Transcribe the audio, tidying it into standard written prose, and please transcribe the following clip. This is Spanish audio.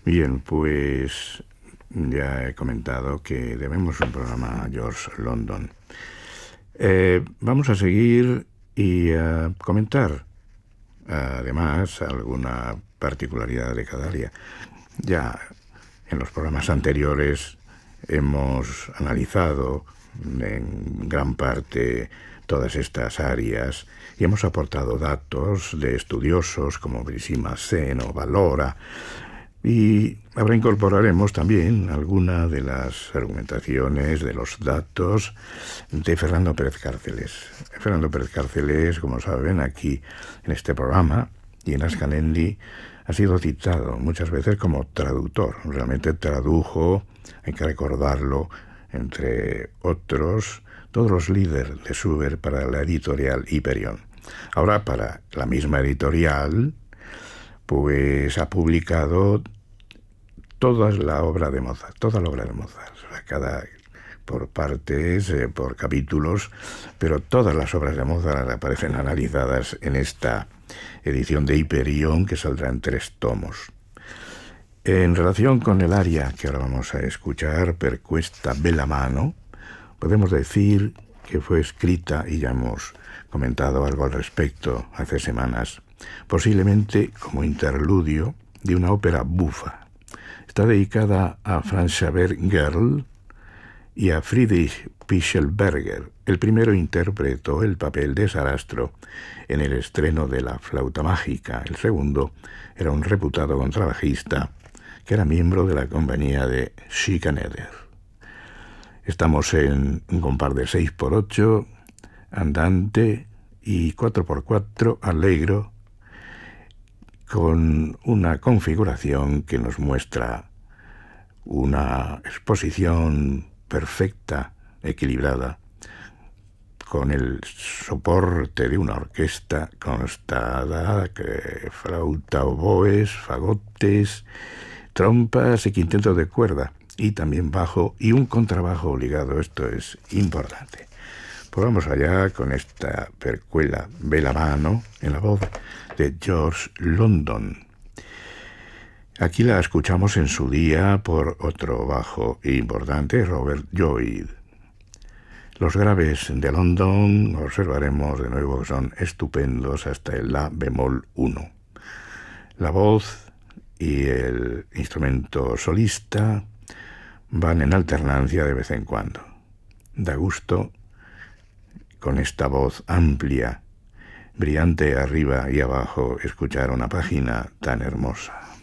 Bien, pues ya he comentado que debemos un programa a George London. Vamos a seguir y a comentar, además, alguna particularidad de cada área. Ya en los programas anteriores hemos analizado en gran parte todas estas áreas y hemos aportado datos de estudiosos como Brisima Sen o Valora, y ahora incorporaremos también alguna de las argumentaciones, de los datos de Fernando Pérez Cárceles. Fernando Pérez Cárceles, como saben, aquí en este programa y en Ascalendi ha sido citado muchas veces como traductor. Realmente tradujo, hay que recordarlo, entre otros, todos los líderes de Schubert para la editorial Hyperion. Ahora, para la misma editorial, pues ha publicado toda la obra de Mozart, o sea, cada por partes, por capítulos, pero todas las obras de Mozart aparecen analizadas en esta edición de Hyperion, que saldrá en 3 tomos. En relación con el aria que ahora vamos a escuchar, Per questa bella mano, podemos decir que fue escrita, y ya hemos comentado algo al respecto hace semanas, posiblemente como interludio de una ópera bufa. Está dedicada a Franz Xaver Gerl y a Friedrich Pichelberger. El primero interpretó el papel de Sarastro en el estreno de La flauta mágica. El segundo era un reputado contrabajista que era miembro de la compañía de Schikaneder. Estamos en un compás de 6x8, andante y 4x4 allegro, con una configuración que nos muestra una exposición perfecta, equilibrada, con el soporte de una orquesta constada, flauta, oboes, fagotes, trompas y quintetos de cuerda, y también bajo y un contrabajo obligado. Esto es importante. Pues vamos allá con esta Per quella bella mano en la voz de George London. Aquí la escuchamos en su día por otro bajo importante, Robert Lloyd. Los graves de London observaremos de nuevo que son estupendos hasta el La bemol 1. La voz y el instrumento solista van en alternancia de vez en cuando. Da gusto con esta voz amplia, brillante arriba y abajo, escuchar una página tan hermosa.